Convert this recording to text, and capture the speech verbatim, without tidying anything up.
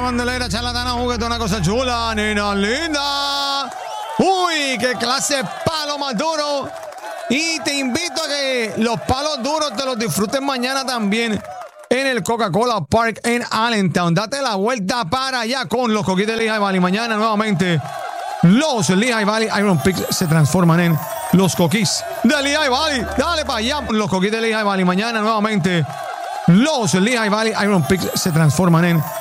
mandelera, charlatana, juguete, una cosa chula, nena linda. Uy, qué clase de palo más duro. Y te invito a que los palos duros te los disfrutes mañana también en el Coca-Cola Park en Allentown. Date la vuelta para allá con los coquis de Lehigh Valley. Mañana nuevamente los Lehigh Valley Iron Pigs se transforman en los coquis de Lehigh Valley. Dale para allá, los coquis de Lehigh Valley. Mañana nuevamente los Lehigh Valley Iron Pigs se transforman en